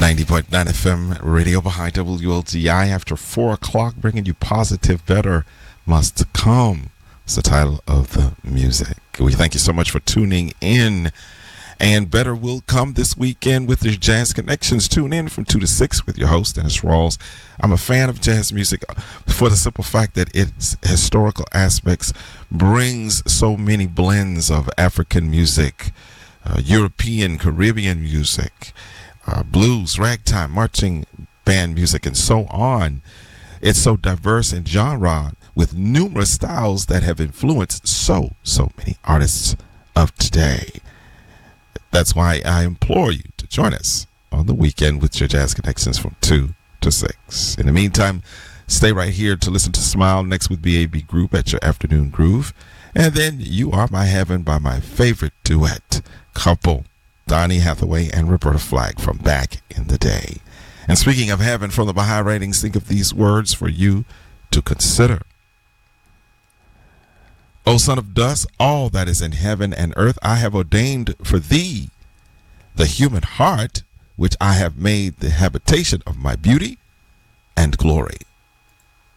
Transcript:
90.9 FM Radio behind WLTI after 4 o'clock, bringing you positive, better must come. It's the title of the music. We thank you so much for tuning in. And better will come this weekend with your Jazz Connections. Tune in from 2 to 6 with your host, Dennis Rawls. I'm a fan of jazz music for the simple fact that its historical aspects brings so many blends of African music, European, Caribbean music, blues, ragtime, marching band music, and so on. It's so diverse in genre with numerous styles that have influenced so many artists of today. That's why I implore you to join us on the weekend with your Jazz Connections from 2 to 6. In the meantime, stay right here to listen to Smile next with BAB Group at your afternoon groove. And then You Are My Heaven by my favorite duet couple, Donny Hathaway and Roberta Flack from back in the day. And speaking of heaven, from the Baha'i Writings, think of these words for you to consider. O son of dust, all that is in heaven and earth I have ordained for thee, the human heart which I have made the habitation of my beauty and glory.